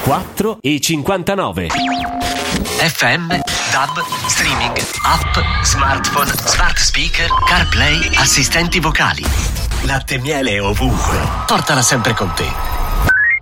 4,59. FM, DAB, streaming, app, smartphone, smart speaker, CarPlay, assistenti vocali. Latte e miele ovunque. Portala sempre con te.